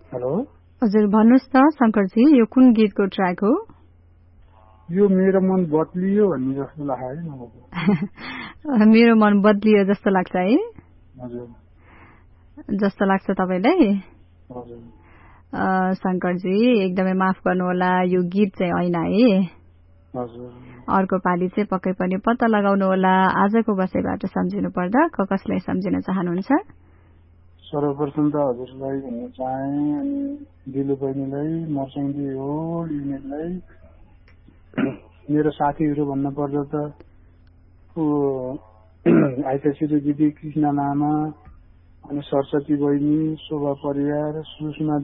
Hello हजुर भन्नुहोस् त शंकरजी, यो कुन गीतको ट्र्याक हो? यो मेरो मन बदलियो भन्ने जस्तो लाग्यो है। मेरो मन बदलियो जस्तो लाग्छ है? हजुर। जस्तो लाग्छ तपाईलाई? हजुर। शंकरजी एकदमै माफ गर्नुहोला, यो गीत चाहिँ होइन है। हजुर। अर्को पाली चाहिँ पक्कै पनि पत्ता लगाउनु होला। आजको बसाइबाट सम्झिनु पर्दा कसलाई सम्झिन चाहनुहुन्छ? सर्वप्रथम त हजुरलाई भन्न चाहे अनि दिलु बहिनीलाई, मर्सँगी हो युनिटलाई, मेरो साथीहरू भन्न पर्दा त आइतसिरो दिदी, कृष्ण लामा, अनि सरस्वती बहिनी, शोभा परियार, सुषमा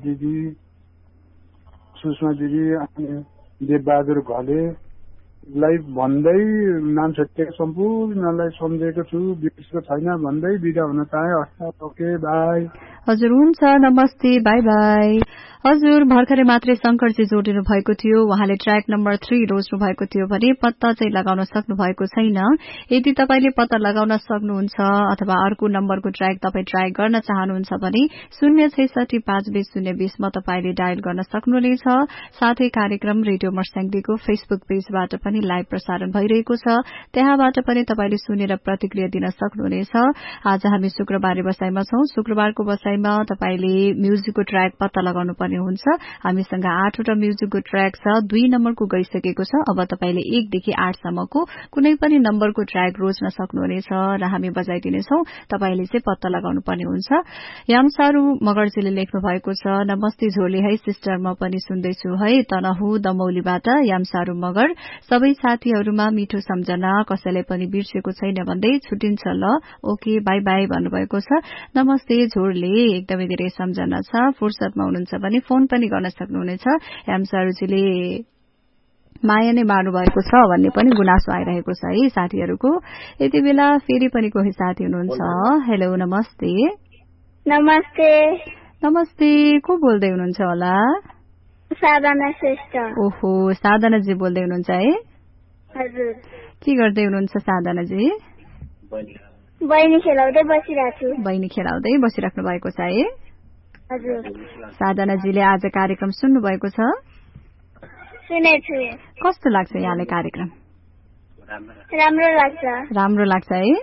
दिदी अनि देवबहादुर घलेलाई भन्दै नाम छुट्याएको सम्पूर्णलाई सम्झेको छु, बिर्सेको छैन भन्दै बिदा हुन चाहे। हस्, ओके, बाई। हजुर, हुन्छ, नमस्ते, बाई बाई। हजुर, भर्खरै मात्रै शंकरजी जोडिनु भएको थियो। उहाँले ट्र्याक नम्बर 3 रोज्नु भएको थियो भने पत्ता चाहिँ लगाउन सक्नु भएको छैन। यदि तपाईले पत्ता लगाउन सक्नुहुन्छ अथवा अर्को नम्बरको ट्र्याक तपाई ट्राई गर्न चाहनुहुन्छ भने 0665020 मा तपाईले डायल गर्न सक्नुहुनेछ। साथै कार्यक्रम रेडियो मर्स्याङ्गीको फेसबुक पेजबाट पनि लाइभ प्रसारण भइरहेको छ, त्यहाँबाट पनि तपाईले सुनेर प्रतिक्रिया दिन सक्नुहुनेछ। आज हामी शुक्रबारे बसाइमा छौं। शुक्रबारको बसाइमा तपाईले म्युजिकको ट्र्याक पत्ता लगाउनु पर्ने हुन्छ। हामीसँग 8 वटा म्युजिकको ट्र्याक छ, 2 नम्बरको गइसकेको छ। अब तपाईले 1 देखि 8 सम्मको कुनै पनि नम्बरको ट्र्याक रोज्न सक्नुहुनेछ र हामी बजाइदिनेछौं। तपाईले चाहिँ पत्ता लगाउनु पर्ने हुन्छ। यामसारू मगर्जीले लेख्नु भएको छ, नमस्ते झोले है सिस्टर, म पनि सुन्दैछु है, तनहु दमौलीबाट यामसारू मगर। सबै साथीहरुमा मिठो सम्झना, कसैलाई पनि बिर्सेको छैन भन्दै छुटिन्छ ल, ओके, बाई बाई भन्नुभएको छ। नमस्ते झोरले, एकदमै धेरै सम्झना छ। फुर्सदमा हुनुहुन्छ भने फोन पनि गर्न सक्नुहुनेछ। यामसारूजीले माया नै मार्नु भएको छ भन्ने पनि गुनासो आइरहेको छ है साथीहरुको। यति बेला फेरि पनि कोही साथी हुनुहुन्छ। हेलो, नमस्ते। नमस्ते। नमस्ते, को बोल्दै हुनुहुन्छ होला? साधना श्रेष्ठ। ओहो, साधनाजी बोल्दै हुनुहुन्छ है? हजुर। के गर्दै हुनुहुन्छ साधनाजी? बहिनी खेलाउँदै बसिरहेको छु। बहिनी खेलाउँदै बसिराख्नु भएको छ है? हजुर। साधनाजीले आज कार्यक्रम सुन्नु भएको छ? सुनेछु। कस्तो लाग्छ यहाँले कार्यक्रम? राम्रो लाग्छ। राम्रो लाग्छ है?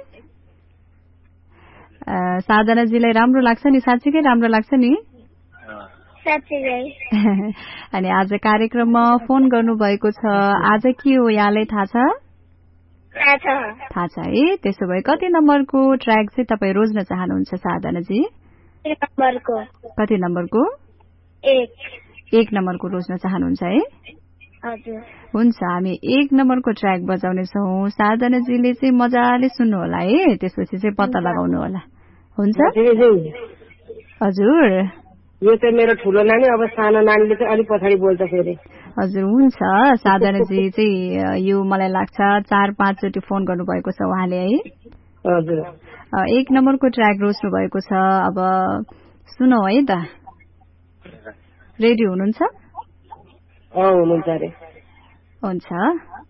साधनाजीलाई राम्रो लाग्छ नि? साँच्चीकै राम्रो लाग्छ नि? साँच्चीकै। अनि आज कार्यक्रममा फोन गर्नु भएको छ, आज के हो यहाँलाई थाहा छ? थाहा छ है? त्यसो भए कति नम्बरको ट्र्याक चाहिँ तपाईँ रोज्न चाहनुहुन्छ साधनाजी? कति नम्बरको? 1 नम्बरको रोज्न चाहनुहुन्छ है? हजुर। हुन्छ, हामी 1 नम्बरको ट्र्याक बजाउनेछौँ। साधनाजीले चाहिँ मजाले सुन्नु होला है, त्यसपछि चाहिँ पत्ता लगाउनु होला। हुन्छ? हजुर। यो चाहिँ मेरो ठुलो नानी, अब सानो नानीले चाहिँ अलिक पछाडि बोल्छ फेरि। हजुर, हुन्छ। साधनाजी चाहिँ यो मलाई लाग्छ 4-5 चोटि फोन गर्नुभएको छ उहाँले है? हजुर। 1 नम्बरको ट्र्याक रोज्नु भएको छ। अब सुनौ है त। रेडी हुनुहुन्छ? हुनुहुन्छ अरे। हुन्छ।